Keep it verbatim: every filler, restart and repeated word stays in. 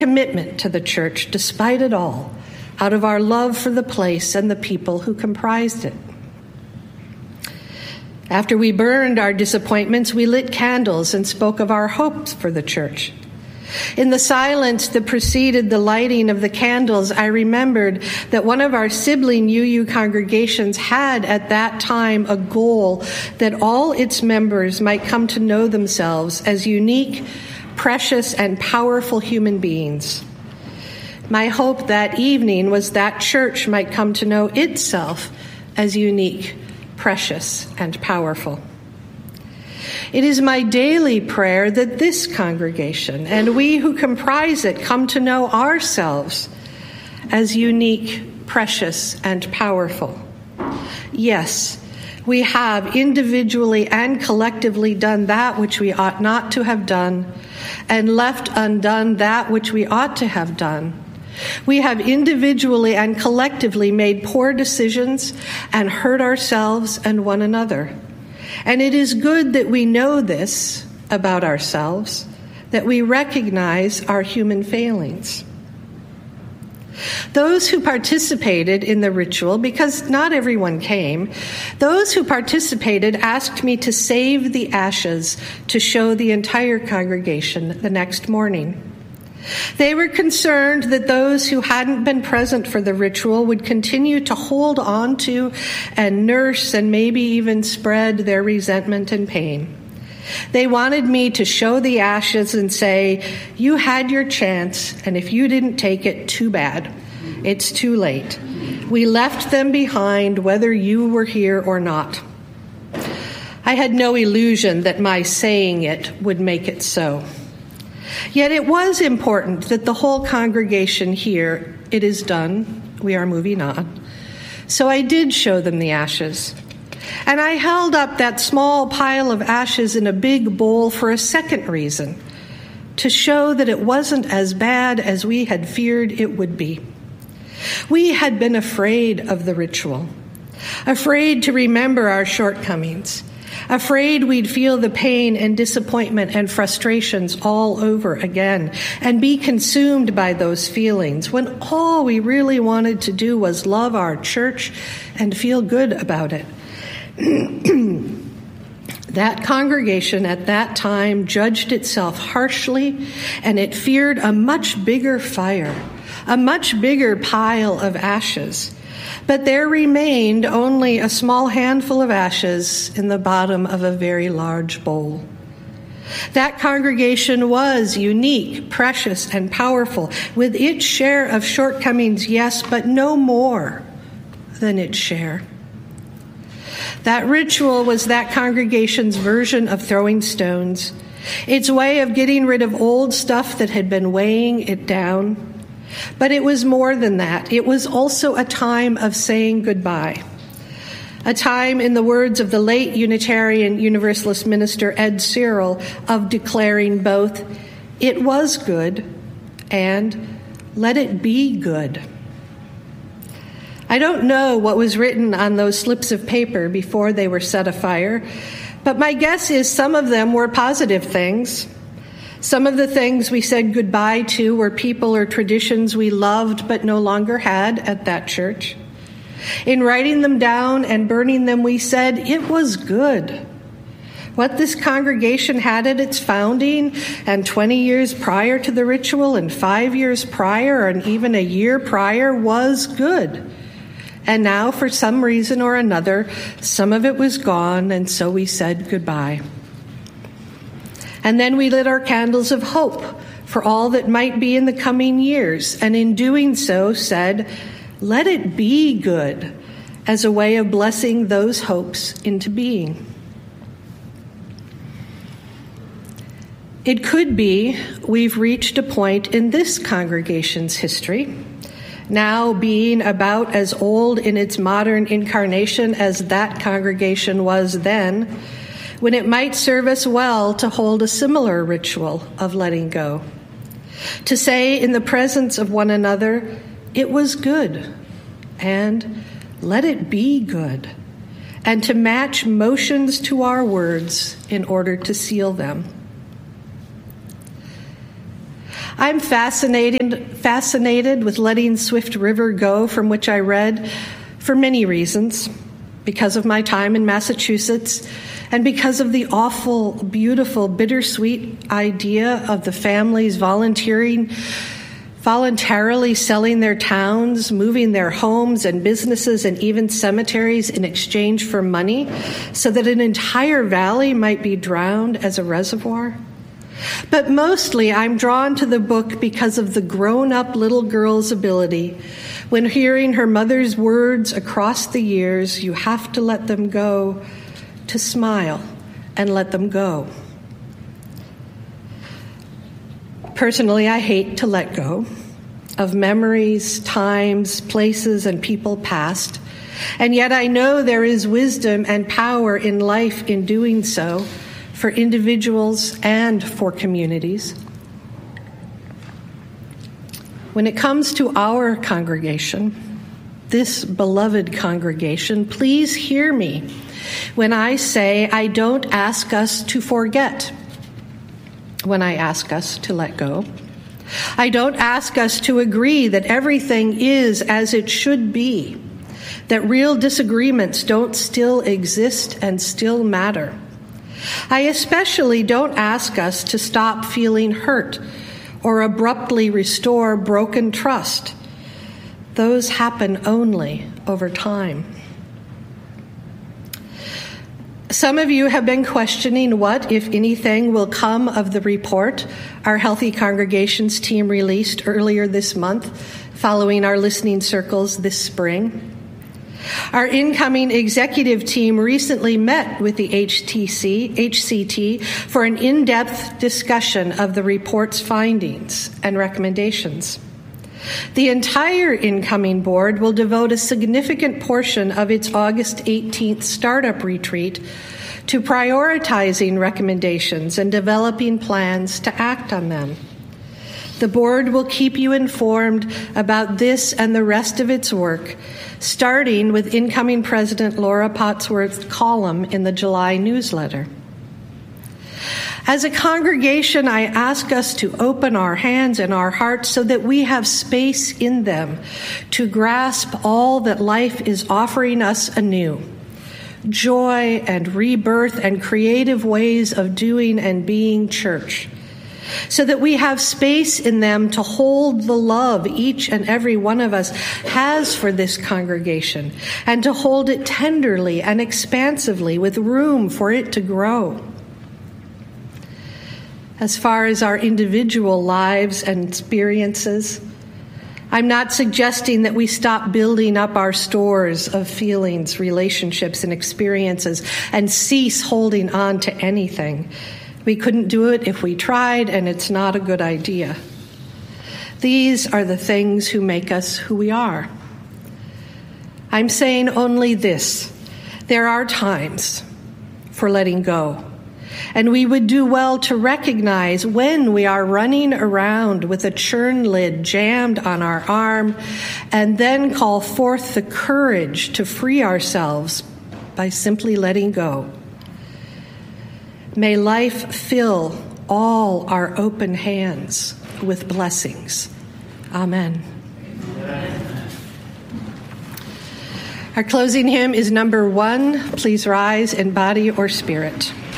commitment to the church despite it all, out of our love for the place and the people who comprised it. After we burned our disappointments, we lit candles and spoke of our hopes for the church. In the silence that preceded the lighting of the candles, I remembered that one of our sibling U U congregations had at that time a goal that all its members might come to know themselves as unique, precious, and powerful human beings. My hope that evening was that church might come to know itself as unique, precious, and powerful. It is my daily prayer that this congregation and we who comprise it come to know ourselves as unique, precious, and powerful. Yes, we have individually and collectively done that which we ought not to have done, and left undone that which we ought to have done. We have individually and collectively made poor decisions and hurt ourselves and one another. And it is good that we know this about ourselves, that we recognize our human failings. Those who participated in the ritual, because not everyone came, those who participated asked me to save the ashes to show the entire congregation the next morning. They were concerned that those who hadn't been present for the ritual would continue to hold on to and nurse and maybe even spread their resentment and pain. They wanted me to show the ashes and say, "You had your chance, and if you didn't take it, too bad. It's too late. We left them behind whether you were here or not." I had no illusion that my saying it would make it so. Yet it was important that the whole congregation hear, "It is done, we are moving on." So I did show them the ashes. And I held up that small pile of ashes in a big bowl for a second reason, to show that it wasn't as bad as we had feared it would be. We had been afraid of the ritual, afraid to remember our shortcomings, afraid we'd feel the pain and disappointment and frustrations all over again and be consumed by those feelings when all we really wanted to do was love our church and feel good about it. That congregation at that time judged itself harshly, and it feared a much bigger fire, a much bigger pile of ashes. But there remained only a small handful of ashes in the bottom of a very large bowl. That congregation was unique, precious, and powerful, with its share of shortcomings, yes, but no more than its share. That ritual was that congregation's version of throwing stones, its way of getting rid of old stuff that had been weighing it down. But it was more than that. It was also a time of saying goodbye. A time, in the words of the late Unitarian Universalist minister Ed Cyril, of declaring both, "It was good," and "Let it be good." I don't know what was written on those slips of paper before they were set afire, but my guess is some of them were positive things. Some of the things we said goodbye to were people or traditions we loved but no longer had at that church. In writing them down and burning them, we said it was good. What this congregation had at its founding, and twenty years prior to the ritual, and five years prior, and even a year prior, was good. And now, for some reason or another, some of it was gone, and so we said goodbye. And then we lit our candles of hope for all that might be in the coming years, and in doing so said, "Let it be good," as a way of blessing those hopes into being. It could be we've reached a point in this congregation's history, now being about as old in its modern incarnation as that congregation was then, when it might serve us well to hold a similar ritual of letting go. To say in the presence of one another, "It was good," and "Let it be good," and to match motions to our words in order to seal them. I'm fascinated, fascinated with letting Swift River go, from which I read, for many reasons. Because of my time in Massachusetts, and because of the awful, beautiful, bittersweet idea of the families volunteering, voluntarily selling their towns, moving their homes and businesses and even cemeteries in exchange for money, so that an entire valley might be drowned as a reservoir. But mostly I'm drawn to the book because of the grown-up little girl's ability, when hearing her mother's words across the years, "You have to let them go," to smile and let them go. Personally, I hate to let go of memories, times, places, and people past, and yet I know there is wisdom and power in life in doing so, for individuals and for communities. When it comes to our congregation, this beloved congregation, please hear me when I say I don't ask us to forget, when I ask us to let go. I don't ask us to agree that everything is as it should be, that real disagreements don't still exist and still matter. I especially don't ask us to stop feeling hurt or abruptly restore broken trust. Those happen only over time. Some of you have been questioning what, if anything, will come of the report our Healthy Congregations team released earlier this month, following our listening circles this spring. Our incoming executive team recently met with the H T C, H C T for an in-depth discussion of the report's findings and recommendations. The entire incoming board will devote a significant portion of its August eighteenth startup retreat to prioritizing recommendations and developing plans to act on them. The board will keep you informed about this and the rest of its work, starting with incoming President Laura Potsworth's column in the July newsletter. As a congregation, I ask us to open our hands and our hearts so that we have space in them to grasp all that life is offering us anew. Joy and rebirth and creative ways of doing and being church, so that we have space in them to hold the love each and every one of us has for this congregation, and to hold it tenderly and expansively with room for it to grow. As far as our individual lives and experiences, I'm not suggesting that we stop building up our stores of feelings, relationships, and experiences and cease holding on to anything. We couldn't do it if we tried, and it's not a good idea. These are the things who make us who we are. I'm saying only this: there are times for letting go, and we would do well to recognize when we are running around with a churn lid jammed on our arm, and then call forth the courage to free ourselves by simply letting go. May life fill all our open hands with blessings. Amen. Amen. Our closing hymn is number one. Please rise in body or spirit.